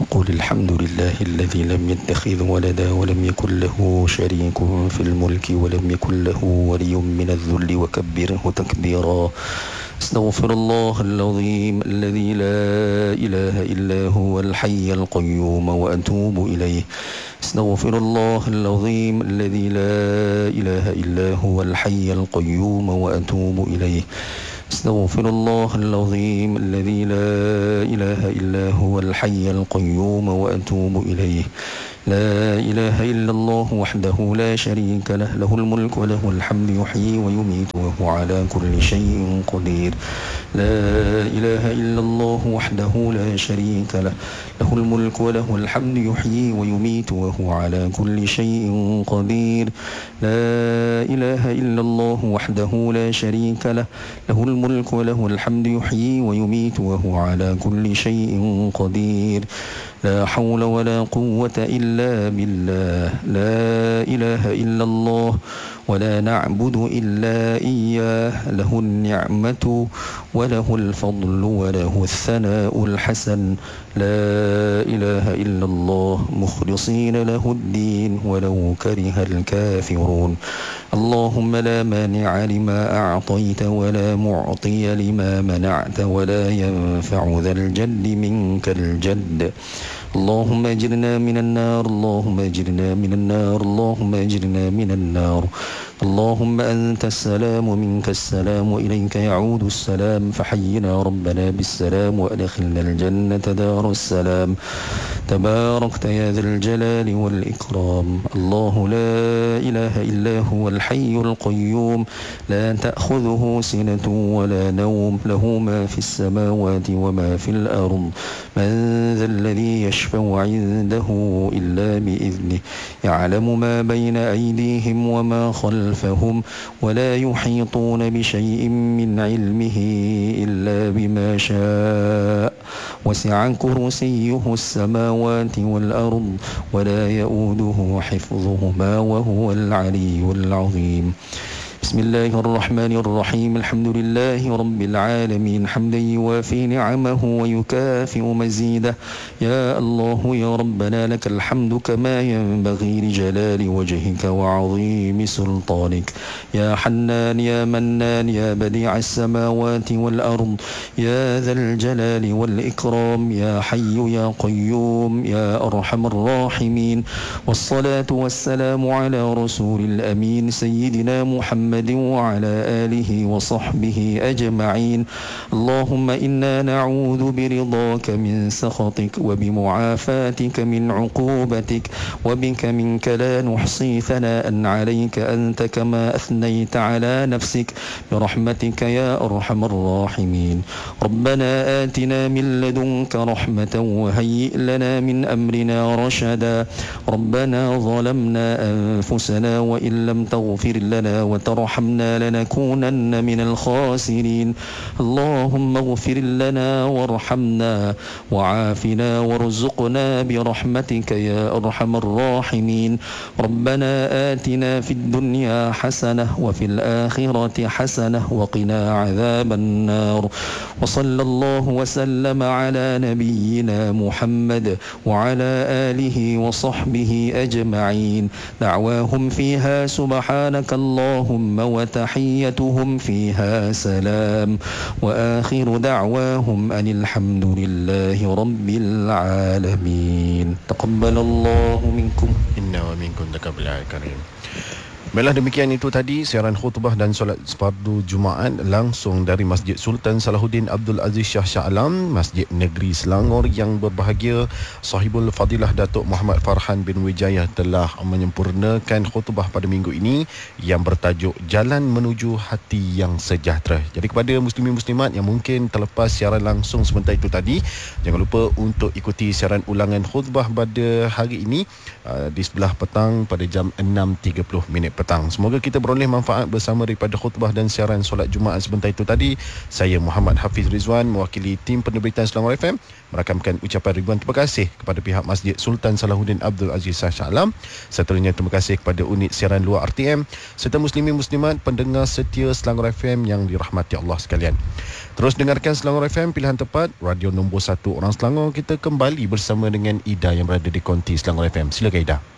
قل الحمد لله الذي لم يتخذ ولدا ولم يكن له شريك في الملك ولم يكن له ولي من الذل وكبره تكبيرا. استغفر الله العظيم الذي لا إله إلا هو الحي القيوم وأتوب إليه. استغفر الله العظيم الذي لا إله إلا هو الحي القيوم وأتوب إليه. استغفر الله العظيم الذي لا إله إلا هو الحي القيوم وأتوب إليه. لا إله إلا الله وحده لا شريك له، له الملك وله الحمد يحيي ويميت وهو على كل شيء قدير. لا إله إلا الله وحده لا شريك له، له الملك وله الحمد يحيي ويميت وهو على كل شيء قدير. لا إله إلا الله وحده لا شريك له، له الملك وله الحمد يحيي ويميت وهو على كل شيء قدير. لا حول ولا قوة إلا بالله. لا إله إلا الله ولا نعبد إلا إياه، له النعمة وله الفضل وله الثناء الحسن. لا إله إلا الله مخلصين له الدين ولو كره الكافرون. اللهم لا مانع لما أعطيت ولا معطي لما منعت ولا ينفع ذا الجد منك الجد. اللهم اجرنا من النار، اللهم اجرنا من النار، اللهم اجرنا من النار. اللهم أنت السلام ومنك السلام وإليك يعود السلام، فحينا ربنا بالسلام وأدخلنا الجنة دار السلام. تباركت يا ذا الجلال والإكرام. الله لا إله إلا هو الحي القيوم لا تأخذه سنة ولا نوم، له ما في السماوات وما في الأرض. من ذا الذي يشفع عنده إلا بإذنه، يعلم ما بين أيديهم وما خلفهم ولا يحيطون بشيء من علمه إلا بما شاء. وسع كرسيه السماوات والأرض ولا يؤوده حفظهما وهو العلي العظيم. بسم الله الرحمن الرحيم. الحمد لله رب العالمين حمدا يوافي نعمه ويكافئ مزيده. يا الله يا ربنا لك الحمد كما ينبغي لجلال وجهك وعظيم سلطانك. يا حنان يا منان يا بديع السماوات والأرض، يا ذا الجلال والإكرام، يا حي يا قيوم يا أرحم الراحمين. والصلاة والسلام على رسول الأمين سيدنا محمد وعلى آله وصحبه أجمعين. اللهم إنا نعوذ برضاك من سخطك وبمعافاتك من عقوبتك، وبك منك لا نحصي ثناء عليك أنت كما أثنيت على نفسك برحمتك يا أرحم الراحمين. ربنا آتنا من لدنك رحمة وهيئ لنا من أمرنا رشدا. ربنا ظلمنا أنفسنا وإن لم تغفر لنا وترحمنا لنكونن من الخاسرين. اللهم اغفر لنا وارحمنا وعافنا وارزقنا برحمتك يا أرحم الراحمين. ربنا آتنا في الدنيا حسنة وفي الآخرة حسنة وقنا عذاب النار. وصلى الله وسلم على نبينا محمد وعلى آله وصحبه أجمعين. دعواهم فيها سبحانك اللهم وتحيتهم فيها سلام، وآخر دعواهم أن الحمد لله رب العالمين. تقبل الله منكم. Inna wa minkum taqabbal karim. Baiklah, demikian itu tadi siaran khutbah dan solat fardu Jumaat langsung dari Masjid Sultan Salahuddin Abdul Aziz Shah Alam, Masjid Negeri Selangor. Yang berbahagia Sahibul Fadilah Datuk Muhammad Farhan bin Wijayah telah menyempurnakan khutbah pada minggu ini yang bertajuk Jalan Menuju Hati yang Sejahtera. Jadi kepada muslimin muslimat yang mungkin terlepas siaran langsung sebentar itu tadi, jangan lupa untuk ikuti siaran ulangan khutbah pada hari ini di sebelah petang pada jam 6.30 petang. petang. Semoga kita beroleh manfaat bersama daripada khutbah dan siaran solat Jumaat sebentar itu tadi. Saya Muhammad Hafiz Rizwan mewakili tim penerbitan Selangor FM merakamkan ucapan ribuan terima kasih kepada pihak Masjid Sultan Salahuddin Abdul Aziz Shah Alam. Seterusnya terima kasih kepada unit siaran luar RTM serta muslimin muslimat pendengar setia Selangor FM yang dirahmati Allah sekalian. Terus dengarkan Selangor FM, pilihan tepat, radio nombor 1 orang Selangor. Kita kembali bersama dengan Ida yang berada di konti Selangor FM. Silakan Ida.